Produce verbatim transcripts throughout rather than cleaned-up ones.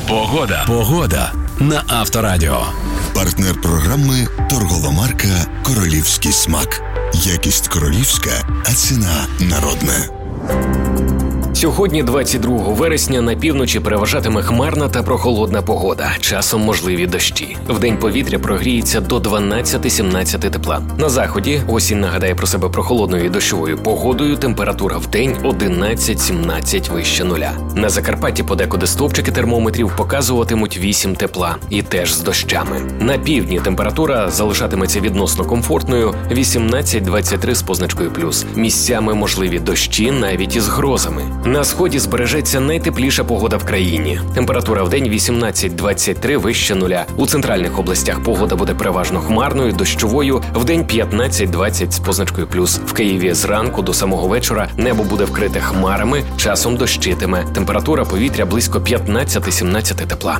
Погода. Погода на Авторадіо. Партнер програми торгова марка «Королівський смак». Якість королівська, а ціна народна. Сьогодні, двадцять другого вересня, на півночі переважатиме хмарна та прохолодна погода. Часом можливі дощі. Вдень повітря прогріється до дванадцять-сімнадцять тепла. На заході осінь нагадає про себе прохолодною і дощовою погодою. Температура вдень одинадцять-сімнадцять вище нуля. На Закарпатті подекуди стовпчики термометрів показуватимуть вісім тепла. І теж з дощами. На півдні температура залишатиметься відносно комфортною вісімнадцять-двадцять три з позначкою плюс. Місцями можливі дощі навіть із грозами. На сході збережеться найтепліша погода в країні. Температура вдень вісімнадцять-двадцять три вище нуля. У центральних областях погода буде переважно хмарною, дощовою, вдень п'ятнадцять-двадцять з позначкою плюс. В Києві зранку до самого вечора небо буде вкрите хмарами, часом дощитиме. Температура повітря близько п'ятнадцять-сімнадцять тепла.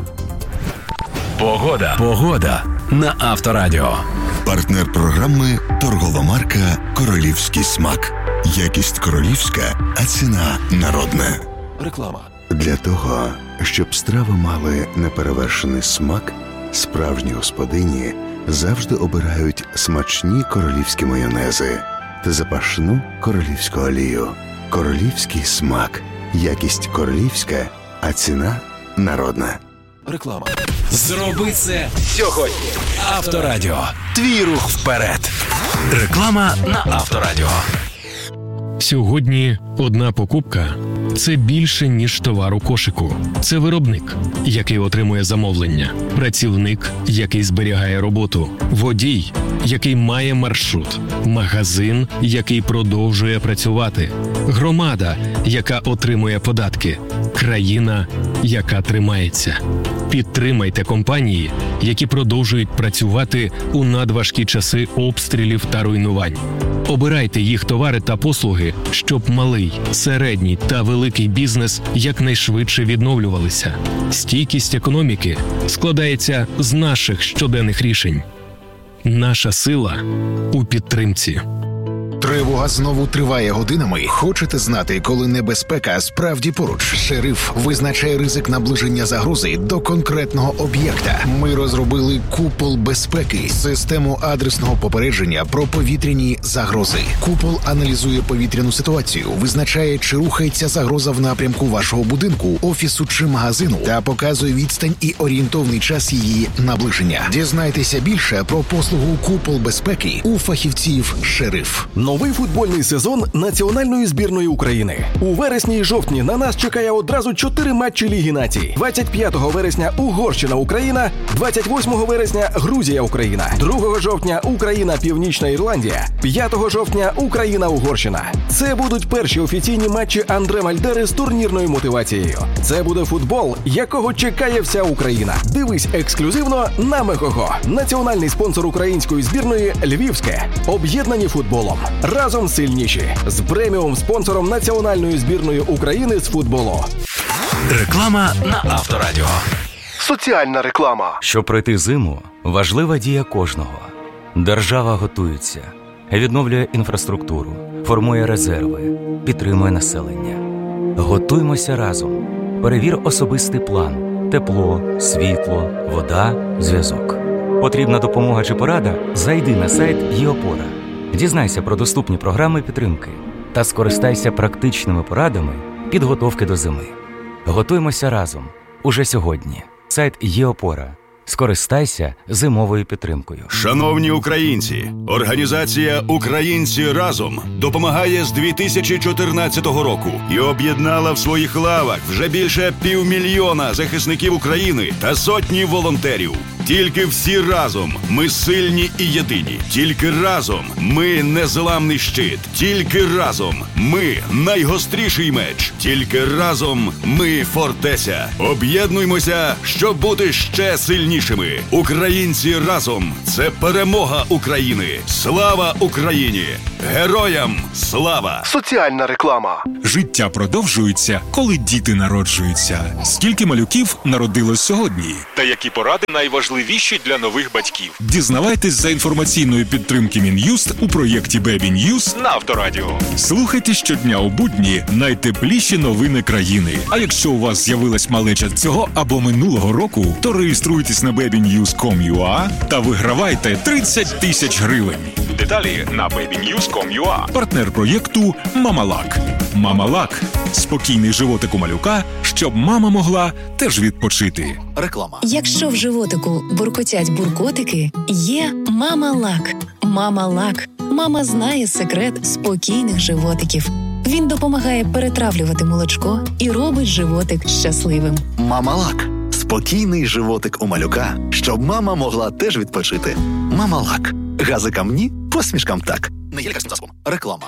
Погода. Погода на Авторадіо. Партнер програми торгова марка «Королівський смак». Якість королівська, а ціна народна. Реклама. Для того, щоб страви мали неперевершений смак, справжні господині завжди обирають смачні королівські майонези та запашну королівську олію. Королівський смак. Якість королівська, а ціна народна. Реклама. Зроби це сьогодні. Авторадіо. Твій рух вперед. Реклама на Авторадіо. Сьогодні одна покупка – це більше, ніж товар у кошику. Це виробник, який отримує замовлення, працівник, який зберігає роботу, водій, який має маршрут, магазин, який продовжує працювати, громада, яка отримує податки, країна, яка тримається. Підтримайте компанії, які продовжують працювати у надважкі часи обстрілів та руйнувань. Обирайте їх товари та послуги, щоб малий, середній та великий бізнес якнайшвидше відновлювалися. Стійкість економіки складається з наших щоденних рішень. Наша сила у підтримці. Тривога знову триває годинами. Хочете знати, коли небезпека справді поруч? Шериф визначає ризик наближення загрози до конкретного об'єкта. Ми розробили купол безпеки – систему адресного попередження про повітряні загрози. Купол аналізує повітряну ситуацію, визначає, чи рухається загроза в напрямку вашого будинку, офісу чи магазину, та показує відстань і орієнтовний час її наближення. Дізнайтеся більше про послугу купол безпеки у фахівців «Шериф». Новий футбольний сезон національної збірної України. У вересні і жовтні на нас чекає одразу чотири матчі Ліги націй. двадцять п'ятого вересня Угорщина-Україна, двадцять восьмого вересня Грузія-Україна, другого жовтня Україна-Північна Ірландія, п'ятого жовтня Україна-Угорщина. Це будуть перші офіційні матчі Андре Мальдери з турнірною мотивацією. Це буде футбол, якого чекає вся Україна. Дивись ексклюзивно на Мегого. Національний спонсор української збірної Львівське. Об'єднані футболом. Разом сильніші. З преміум-спонсором національної збірної України з футболу. Реклама на Авторадіо. Соціальна реклама. Щоб пройти зиму, важлива дія кожного. Держава готується, відновлює інфраструктуру, формує резерви, підтримує населення. Готуймося разом. Перевір особистий план. Тепло, світло, вода, зв'язок. Потрібна допомога чи порада? Зайди на сайт «ЄОпора». Дізнайся про доступні програми підтримки та скористайся практичними порадами підготовки до зими. Готуємося разом. Уже сьогодні. Сайт «ЄОпора». Скористайся зимовою підтримкою. Шановні українці, організація «Українці разом» допомагає з дві тисячі чотирнадцятого року і об'єднала в своїх лавах вже більше півмільйона захисників України та сотні волонтерів. Тільки всі разом ми сильні і єдині. Тільки разом ми незламний щит. Тільки разом ми найгостріший меч. Тільки разом ми фортеця. Об'єднуймося, щоб бути ще сильнішими. Українці разом – це перемога України. Слава Україні! Героям слава! Соціальна реклама. Життя продовжується, коли діти народжуються. Скільки малюків народилось сьогодні? Та які поради найважливіші для нових батьків? Дізнавайтесь за інформаційної підтримки Мін'юст у проєкті Baby News На Авторадіо. Слухайте щодня у будні найтепліші новини країни. А якщо у вас з'явилась малеча цього або минулого року, то реєструйтесь на бебі ньюз крапка ком крапка ю а та вигравайте тридцять тисяч гривень. Деталі на бебі ньюз крапка ком крапка ю а. Партнер проєкту «Мамалак». «Мамалак» – спокійний животик у малюка, щоб мама могла теж відпочити. Реклама. Якщо в животику буркотять буркотики, є «Мамалак». «Мамалак». Мама знає секрет спокійних животиків. Він допомагає перетравлювати молочко і робить животик щасливим. «Мамалак» – спокійний животик у малюка, щоб мама могла теж відпочити. «Мамалак». Газикам ні, посмішкам так. Не є лікарським засобом. Реклама.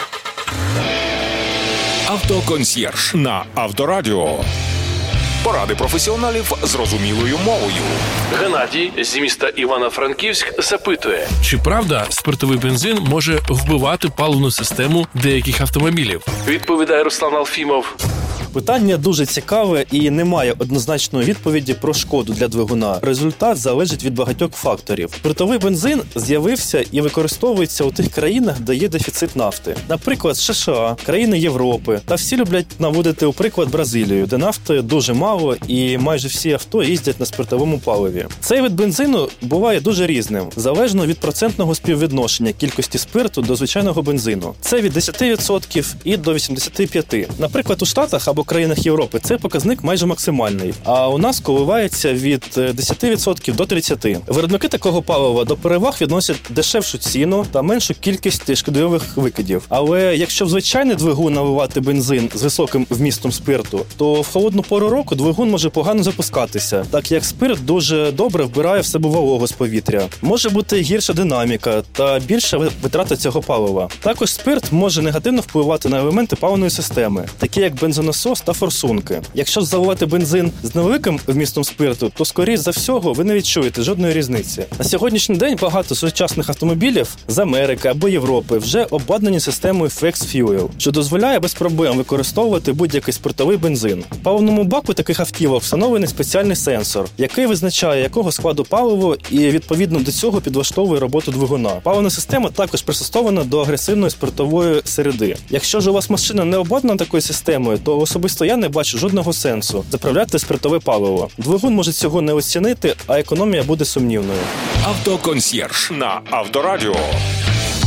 Автоконсьєрж на Авторадіо. Поради професіоналів зрозумілою мовою. Геннадій з міста Івано-Франківськ запитує: чи правда спиртовий бензин може вбивати паливну систему деяких автомобілів? Відповідає Руслан Алфімов. Питання дуже цікаве і немає однозначної відповіді про шкоду для двигуна. Результат залежить від багатьох факторів. Спиртовий бензин з'явився і використовується у тих країнах, де є дефіцит нафти. Наприклад, США, країни Європи. Та всі люблять наводити у приклад Бразилію, де нафти дуже мало і майже всі авто їздять на спиртовому паливі. Цей вид бензину буває дуже різним, залежно від процентного співвідношення кількості спирту до звичайного бензину. Це від десять відсотків і до вісімдесят п'ять відсотків. Наприклад, у Штатах або країнах Європи цей показник майже максимальний, а у нас коливається від десять відсотків до тридцять відсотків. Виробники такого палива до переваг відносять дешевшу ціну та меншу кількість шкідливих викидів. Але якщо в звичайний двигун наливати бензин з високим вмістом спирту, то в холодну пору року двигун може погано запускатися, так як спирт дуже добре вбирає в себе вологу з повітря. Може бути гірша динаміка та більша витрата цього палива. Також спирт може негативно впливати на елементи паливної системи, такі як бензонасос та форсунки. Якщо заливати бензин з невеликим вмістом спирту, то, скоріш за всього, ви не відчуєте жодної різниці. На сьогоднішній день багато сучасних автомобілів з Америки або Європи вже обладнані системою Flex Fuel, що дозволяє без проблем використовувати будь-який спиртовий бензин. В паливному баку таких автівок встановлений спеціальний сенсор, який визначає, якого складу паливо, і відповідно до цього підлаштовує роботу двигуна. Паливна система також пристосована до агресивної спиртової середи. Якщо ж у вас машина не обладнана такою системою, то особисто я не бачу жодного сенсу заправляти спиртове паливо. Двигун може цього не оцінити, а економія буде сумнівною. Автоконсьєрж на Авторадіо.